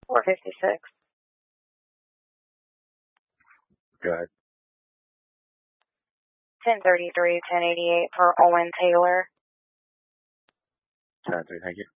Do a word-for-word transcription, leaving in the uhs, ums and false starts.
four fifty-six. Go ahead. ten thirty-three, ten eighty-eight for Owen Taylor. ten three, thank you.